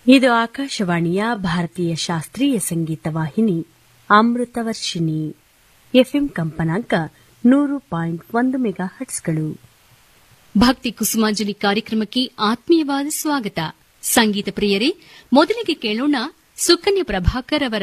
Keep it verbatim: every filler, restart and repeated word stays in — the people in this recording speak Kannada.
ಇದು ಆಕಾಶವಾಣಿಯ ಭಾರತೀಯ ಶಾಸ್ತ್ರೀಯ ಸಂಗೀತ ವಾಹಿನಿ ಅಮೃತವರ್ಷಿಣಿ ಎಫ್ಎಂ ಕಂಪನಾಂಕ ನೂರು ಪಾಯಿಂಟ್ ಒಂದು ಮೆಗಾ ಹಟ್ಸ್ಗಳು. ಭಕ್ತಿ ಕುಸುಮಾಂಜಲಿ ಕಾರ್ಯಕ್ರಮಕ್ಕೆ ಆತ್ಮೀಯವಾದ ಸ್ವಾಗತ. ಸಂಗೀತ ಪ್ರಿಯರೇ, ಮೊದಲಿಗೆ ಕೇಳೋಣ ಸುಕನ್ಯಾ ಪ್ರಭಾಕರ್ ಅವರ